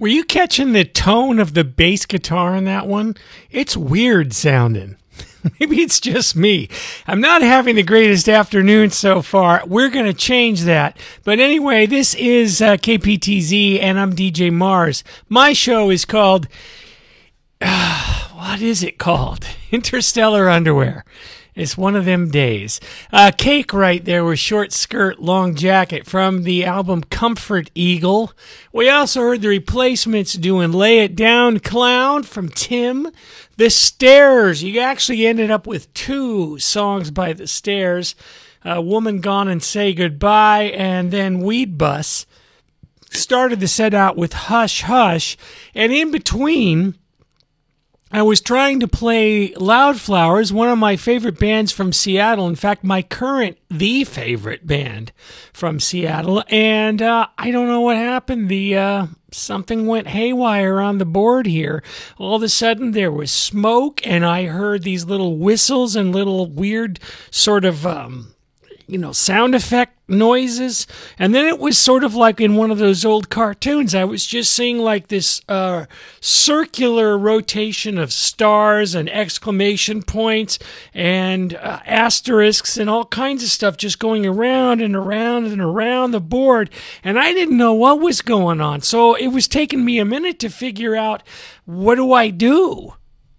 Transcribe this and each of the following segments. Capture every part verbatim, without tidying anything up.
Were you catching the tone of the bass guitar in that one? It's weird sounding. Maybe it's just me. I'm not having the greatest afternoon so far. We're going to change that. But anyway, this is uh, K P T Z, and I'm D J Mars. My show is called... Uh, what is it called? Interstellar Underwear. It's one of them days. Uh, Cake right there with Short Skirt, Long Jacket from the album Comfort Eagle. We also heard the Replacements doing Lay It Down Clown from Tim. The Stairs. You actually ended up with two songs by The Stairs. Uh, Woman Gone and Say Goodbye, and then Weed Bus. Started the set out with Hush Hush. And in between... I was trying to play Loudflowers, one of my favorite bands from Seattle. In fact, my current, the favorite band from Seattle. And uh, I don't know what happened. The uh, something went haywire on the board here. All of a sudden, there was smoke, and I heard these little whistles and little weird sort of... Um, you know, sound effect noises. And then it was sort of like in one of those old cartoons. I was just seeing like this uh, circular rotation of stars and exclamation points and uh, asterisks and all kinds of stuff just going around and around and around the board. And I didn't know what was going on. So it was taking me a minute to figure out, what do I do?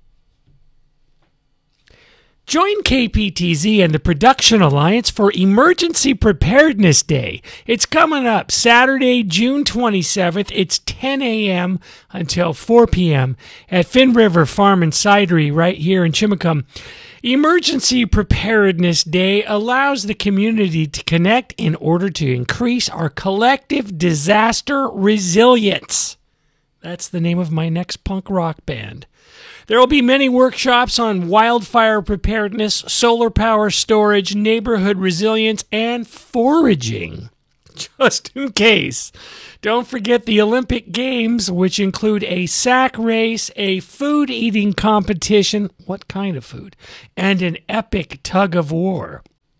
Join K P T Z and the Production Alliance for Emergency Preparedness Day. It's coming up Saturday, June twenty-seventh. It's ten a.m. until four p.m. at Finn River Farm and Cidery right here in Chimacum. Emergency Preparedness Day allows the community to connect in order to increase our collective disaster resilience. That's the name of my next punk rock band. There will be many workshops on wildfire preparedness, solar power storage, neighborhood resilience, and foraging. Just in case. Don't forget the Olympic Games, which include a sack race, a food eating competition, what kind of food, and an epic tug of war.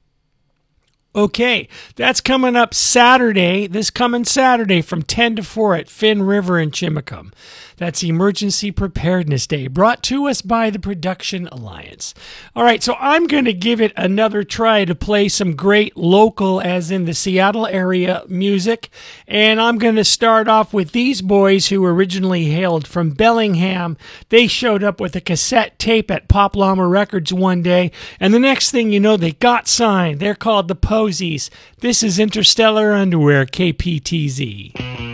Okay, that's coming up Saturday, this coming Saturday from ten to four at Finn River in Chimacum. That's Emergency Preparedness Day, brought to us by the Production Alliance. All right, so I'm going to give it another try to play some great local, as in the Seattle area, music. And I'm going to start off with these boys who originally hailed from Bellingham. They showed up with a cassette tape at Pop Llama Records one day. And the next thing you know, they got signed. They're called the Posies. This is Interstellar Underwear, K P T Z.